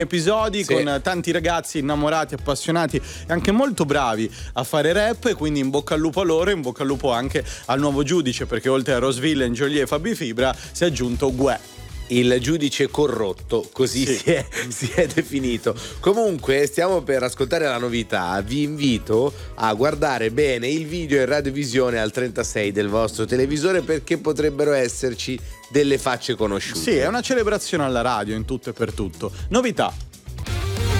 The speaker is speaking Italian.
episodi Sì. con tanti ragazzi innamorati, appassionati e anche molto bravi a fare rap, e quindi in bocca al lupo a loro, in bocca al lupo anche al nuovo giudice, perché oltre a Rose Villain, Geolier e Fabi Fibra si è aggiunto Guè. Il giudice corrotto, così Sì. si è definito. Comunque stiamo per ascoltare la novità, vi invito a guardare bene il video in radiovisione al 36 del vostro televisore, perché potrebbero esserci delle facce conosciute. Sì, è una celebrazione alla radio in tutto e per tutto. Novità.